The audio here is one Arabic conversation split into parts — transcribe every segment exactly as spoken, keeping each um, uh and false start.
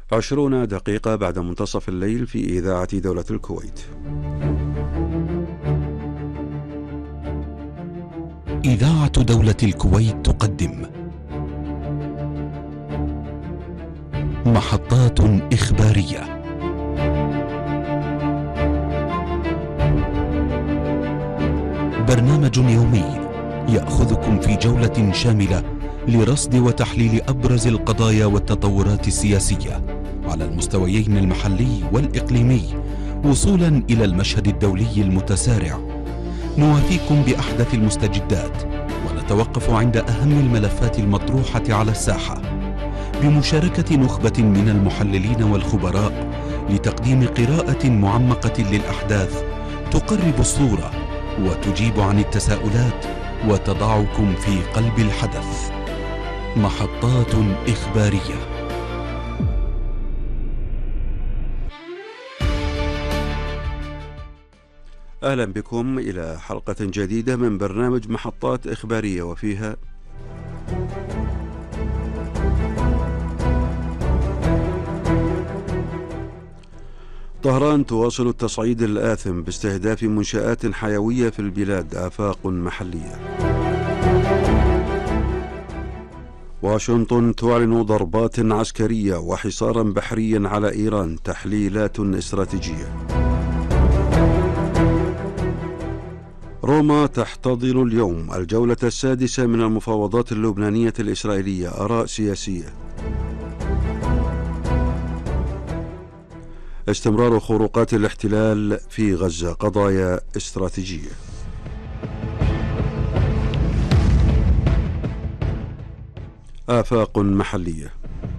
عشرون دقيقة بعد منتصف الليل في إذاعة دولة الكويت. إذاعة دولة الكويت تقدم محطات إخبارية. برنامج يومي يأخذكم في جولة شاملة لرصد وتحليل أبرز القضايا والتطورات السياسية على المستويين المحلي والإقليمي وصولا إلى المشهد الدولي المتسارع. نوافيكم بأحدث المستجدات ونتوقف عند أهم الملفات المطروحة على الساحة بمشاركة نخبة من المحللين والخبراء لتقديم قراءة معمقة للأحداث تقرب الصورة وتجيب عن التساؤلات وتضعكم في قلب الحدث. محطات إخبارية. أهلا بكم إلى حلقة جديدة من برنامج محطات إخبارية، وفيها طهران تواصل التصعيد الآثم باستهداف منشآت حيوية في البلاد، آفاق محلية. واشنطن تعلن ضربات عسكرية وحصارا بحريا على إيران، تحليلات استراتيجية. روما تحتضن اليوم الجولة السادسة من المفاوضات اللبنانية الإسرائيلية، آراء سياسية. استمرار خروقات الاحتلال في غزة، قضايا استراتيجية. آفاق محلية.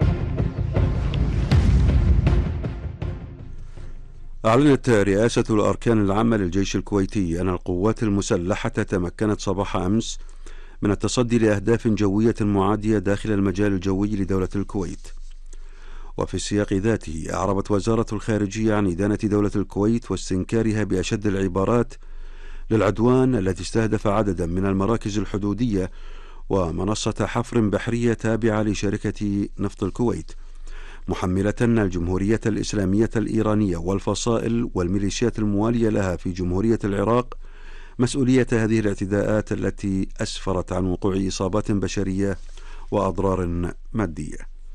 أعلنت رئاسة الأركان العامة للجيش الكويتي أن القوات المسلحة تمكنت صباح أمس من التصدي لأهداف جوية معادية داخل المجال الجوي لدولة الكويت. وفي السياق ذاته أعربت وزارة الخارجية عن إدانة دولة الكويت واستنكارها بأشد العبارات للعدوان الذي استهدف عددا من المراكز الحدودية ومنصة حفر بحرية تابعة لشركة نفط الكويت، محملة الجمهورية الإسلامية الإيرانية والفصائل والميليشيات الموالية لها في جمهورية العراق مسؤولية هذه الاعتداءات التي أسفرت عن وقوع إصابات بشرية وأضرار مادية.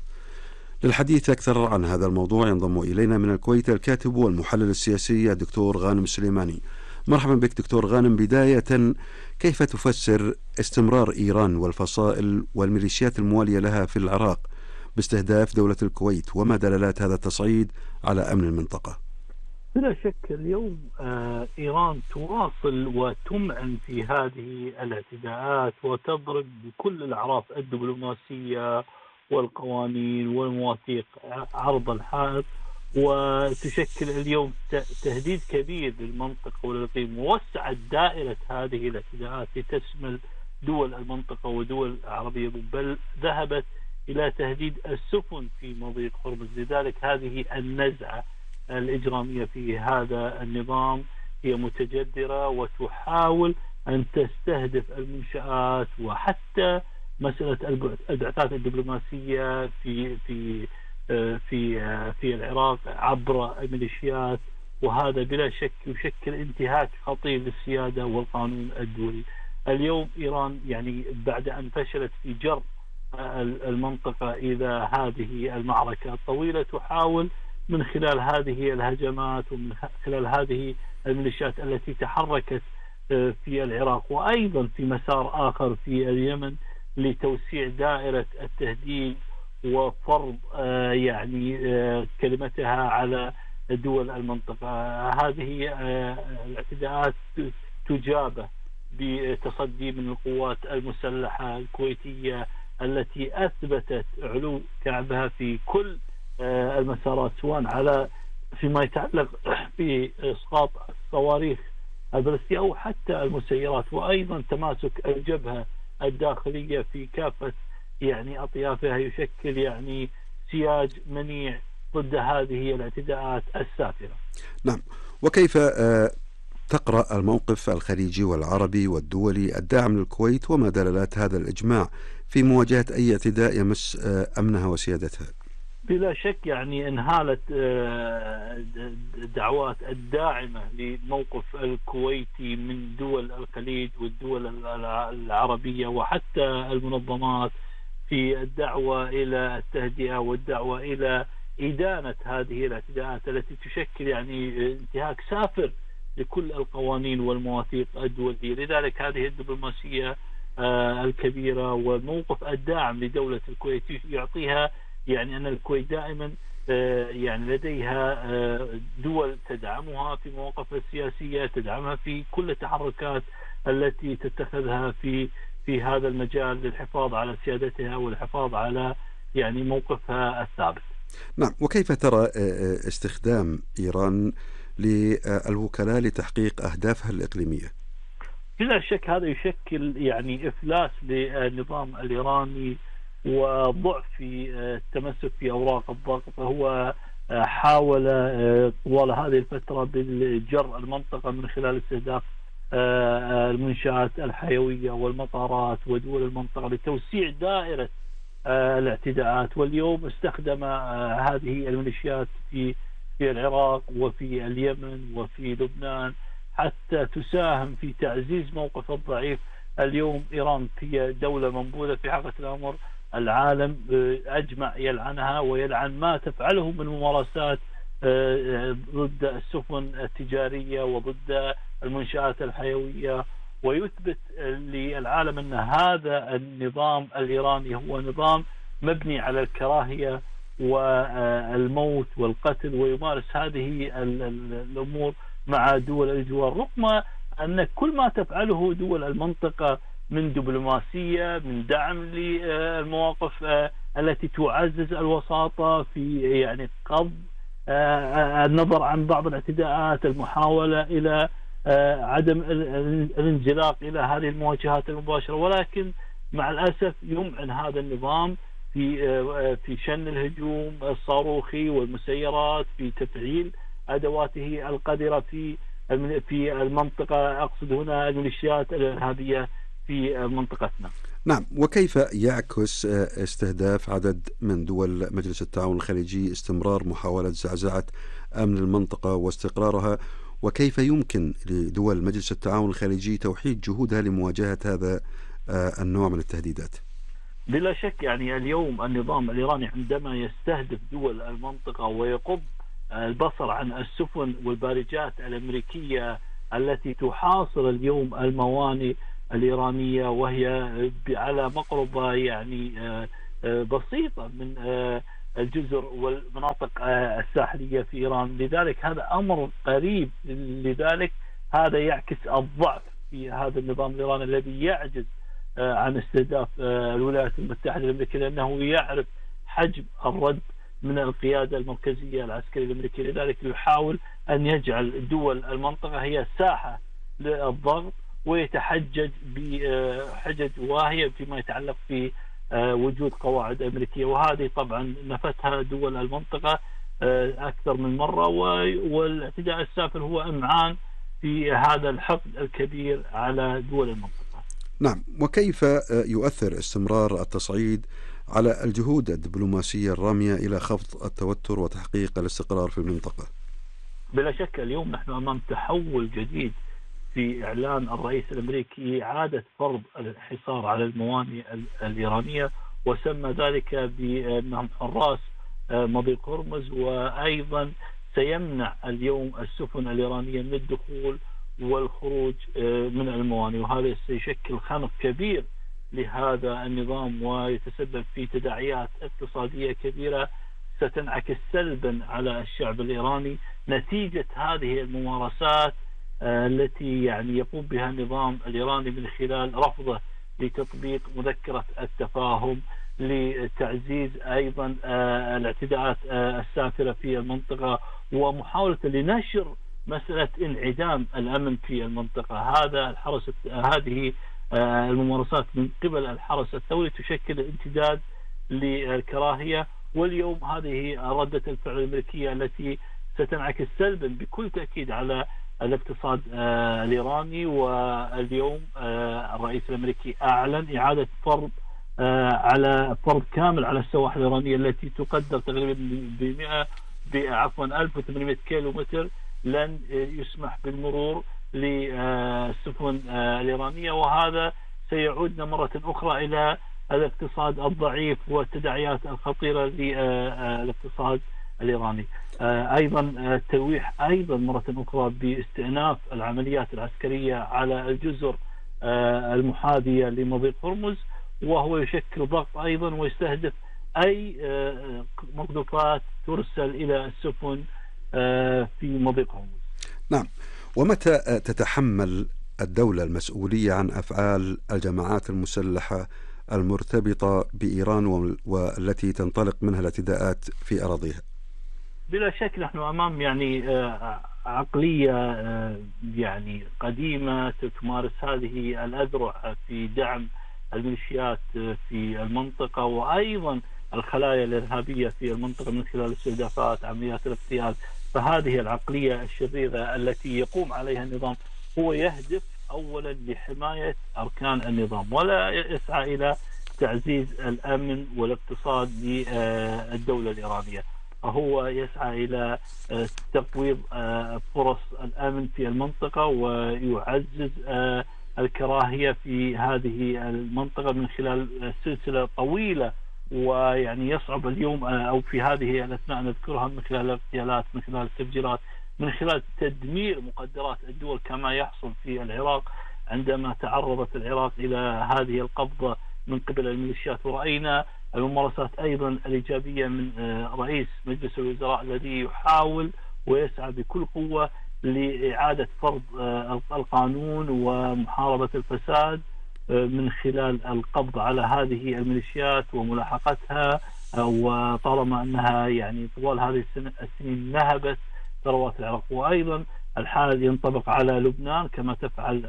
للحديث أكثر عن هذا الموضوع ينضم إلينا من الكويت الكاتب والمحلل السياسي الدكتور غانم سليماني. مرحبا بك دكتور غانم. بداية، كيف تفسر استمرار إيران والفصائل والميليشيات الموالية لها في العراق باستهداف دولة الكويت، وما دلالات هذا التصعيد على أمن المنطقة؟ بلا شك اليوم إيران تواصل وتمعن في هذه الاعتداءات وتضرب بكل الأعراف الدبلوماسية والقوانين والمواثيق عرض الحائط، وتشكل اليوم تهديد كبير للمنطقة والإقليم. ووسعت دائرة هذه الاعتداءات لتشمل دول المنطقة ودول عربية، بل ذهبت إلى تهديد السفن في مضيق هرمز. لذلك هذه النزعة الإجرامية في هذا النظام هي متجذرة وتحاول أن تستهدف المنشآت وحتى مسألة البعثات الدبلوماسية في في في في العراق عبر الميليشيات، وهذا بلا شك يشكل انتهاك خطير للسيادة والقانون الدولي. اليوم إيران يعني بعد أن فشلت في جر المنطقة إلى هذه المعركة الطويلة تحاول من خلال هذه الهجمات ومن خلال هذه الميليشيات التي تحركت في العراق وأيضا في مسار آخر في اليمن لتوسيع دائرة التهديد وفرض يعني كلمتها على دول المنطقة. هذه الاعتداءات تجابه بتصدي من القوات المسلحة الكويتية التي أثبتت علو كعبها في كل المسارات، سواء على فيما يتعلق بإسقاط الصواريخ البالستية أو حتى المسيرات، وأيضا تماسك الجبهة الداخلية في كافة يعني أطيافها يشكل يعني سياج منيع ضد هذه الاعتداءات السافرة. نعم. وكيف تقرأ الموقف الخليجي والعربي والدولي الداعم للكويت، وما دلالات هذا الإجماع في مواجهة أي اعتداء يمس أمنها وسيادتها؟ بلا شك يعني انهالت الدعوات الداعمة لموقف الكويتي من دول الخليج والدول العربية وحتى المنظمات في الدعوة إلى التهدئة والدعوة إلى إدانة هذه الاعتداءات التي تشكل يعني انتهاك سافر لكل القوانين والمواثيق الدولية. لذلك هذه الدبلوماسية الكبيرة والموقف الداعم لدولة الكويت يعطيها يعني أن الكويت دائما يعني لديها دول تدعمها في مواقف السياسية، تدعمها في كل التحركات التي تتخذها في في هذا المجال للحفاظ على سيادتها والحفاظ على يعني موقفها الثابت. نعم، وكيف ترى استخدام إيران للوكلاء لتحقيق أهدافها الإقليمية؟ بلا شك هذا يشكل يعني إفلاس للنظام الإيراني وضعف في التمسك في أوراق الضغط. هو حاول طوال هذه الفترة بالجر المنطقة من خلال استهداف المنشآت الحيوية والمطارات ودول المنطقة لتوسيع دائرة الاعتداءات، واليوم استخدم هذه الميليشيات في في العراق وفي اليمن وفي لبنان حتى تساهم في تعزيز موقف الضعيف. اليوم إيران هي دولة منبوذة في حقيقة الأمر، العالم أجمع يلعنها ويلعن ما تفعله من ممارسات ضد السفن التجارية وضد المنشآت الحيوية، ويثبت للعالم أن هذا النظام الإيراني هو نظام مبني على الكراهية والموت والقتل، ويمارس هذه الأمور مع دول الجوار، رغم أن كل ما تفعله دول المنطقة من دبلوماسية من دعم للمواقف التي تعزز الوساطة في يعني قبض النظر عن بعض الاعتداءات، المحاولة إلى عدم الانزلاق إلى هذه المواجهات المباشرة، ولكن مع الأسف يمعن هذا النظام في في شن الهجوم الصاروخي والمسيرات، في تفعيل أدواته القذرة في في المنطقة، أقصد هنا الميليشيات الإرهابية في منطقتنا. نعم، وكيف يعكس استهداف عدد من دول مجلس التعاون الخليجي استمرار محاولة زعزعة أمن المنطقة واستقرارها، وكيف يمكن لدول مجلس التعاون الخليجي توحيد جهودها لمواجهة هذا النوع من التهديدات؟ بلا شك يعني اليوم النظام الإيراني عندما يستهدف دول المنطقة ويقض البصر عن السفن والبارجات الأمريكية التي تحاصر اليوم الموانئ الإيرانية وهي على مقربة يعني بسيطة من الجزر والمناطق الساحلية في إيران، لذلك هذا أمر قريب. لذلك هذا يعكس الضعف في هذا النظام الإيراني الذي يعجز عن استهداف الولايات المتحدة الأمريكية، لأنه يعرف حجم الرد من القيادة المركزية العسكرية الأمريكية، لذلك يحاول أن يجعل دول المنطقة هي ساحة للضغط ويتحجج بحجج واهية فيما يتعلق في وجود قواعد أمريكية، وهذه طبعا نفتها دول المنطقة أكثر من مرة، والاعتداء السافر هو إمعان في هذا الحقد الكبير على دول المنطقة. نعم، وكيف يؤثر استمرار التصعيد على الجهود الدبلوماسية الرامية إلى خفض التوتر وتحقيق الاستقرار في المنطقة؟ بلا شك اليوم نحن أمام تحول جديد في إعلان الرئيس الأمريكي إعادة فرض الحصار على الموانئ الإيرانية، وسمى ذلك بأنهم حراس مضيق هرمز، وأيضا سيمنع اليوم السفن الإيرانية من الدخول والخروج من الموانئ، وهذا سيشكل خنق كبير لهذا النظام ويتسبب في تداعيات اقتصادية كبيرة ستنعكس سلبا على الشعب الإيراني نتيجة هذه الممارسات التي يعني يقوم بها النظام الإيراني من خلال رفضه لتطبيق مذكرة التفاهم، لتعزيز أيضا الاعتداءات السافرة في المنطقة، ومحاولة لنشر مسألة انعدام الأمن في المنطقة. هذا الحرس هذه الممارسات من قبل الحرس الثوري تشكل امتداد للكراهية، واليوم هذه ردة الفعل الأمريكية التي ستنعكس سلبا بكل تأكيد على الاقتصاد الإيراني. واليوم الرئيس الأمريكي أعلن إعادة فرض على فرض كامل على السواحل الإيرانية التي تقدر تقريبا ب مئة عفوا ألف وثمانمئة كيلو متر، لن يسمح بالمرور للسفن الإيرانية، وهذا سيعودنا مرة أخرى إلى الاقتصاد الضعيف والتداعيات الخطيرة للاقتصاد الإيراني. أيضا التلويح أيضا مرة أخرى باستئناف العمليات العسكرية على الجزر المحاذية لمضيق هرمز، وهو يشكل ضغط أيضا ويستهدف أي مقذوفات ترسل إلى السفن في مضيق هرمز. نعم. ومتى تتحمل الدولة المسؤولية عن أفعال الجماعات المسلحة المرتبطة بإيران والتي تنطلق منها الاعتداءات في أراضيها؟ بلا شك نحن أمام يعني عقلية يعني قديمة تمارس هذه الأذرع في دعم الميليشيات في المنطقة، وأيضا الخلايا الإرهابية في المنطقة من خلال استهدافات عمليات الاغتيال. فهذه العقلية الشريرة التي يقوم عليها النظام هو يهدف أولا لحماية أركان النظام، ولا يسعى إلى تعزيز الأمن والاقتصاد للدولة الإيرانية. هو يسعى إلى تقويض فرص الأمن في المنطقة ويعزز الكراهية في هذه المنطقة من خلال سلسلة طويلة، ويعني يصعب اليوم أو في هذه الأثناء نذكرها من خلال الاغتيالات، من خلال التفجيرات، من خلال تدمير مقدرات الدول كما يحصل في العراق عندما تعرضت العراق إلى هذه القبضة من قبل الميليشيات. ورأينا الممارسات أيضا الإيجابية من رئيس مجلس الوزراء الذي يحاول ويسعى بكل قوة لإعادة فرض القانون ومحاربة الفساد من خلال القبض على هذه الميليشيات وملاحقتها، وطالما أنها يعني طوال هذه السنين نهبت ثروات العراق. وأيضا الحال ينطبق على لبنان كما تفعل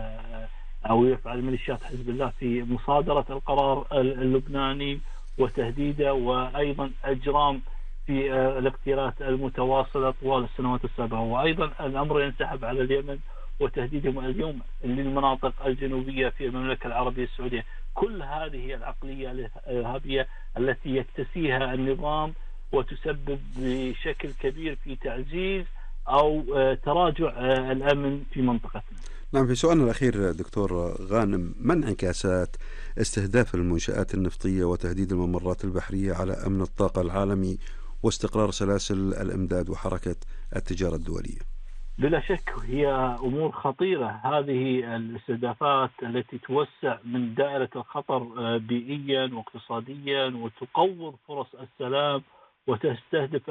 أو يفعل ميليشيات حزب الله في مصادرة القرار اللبناني وتهديده، وأيضا أجرام في الاغتيالات المتواصلة طوال السنوات السابقة. وأيضا الأمر ينسحب على اليمن وتهديدهم اليوم للمناطق الجنوبية في المملكة العربية السعودية. كل هذه العقلية الإرهابية التي يكتسيها النظام وتسبب بشكل كبير في تعزيز أو تراجع الأمن في منطقتنا. نعم. في سؤالنا الأخير دكتور غانم، ما انعكاسات استهداف المنشآت النفطية وتهديد الممرات البحرية على أمن الطاقة العالمي واستقرار سلاسل الإمداد وحركة التجارة الدولية؟ بلا شك هي أمور خطيرة هذه الاستهدافات التي توسع من دائرة الخطر بيئيا واقتصاديا وتقوض فرص السلام وتستهدف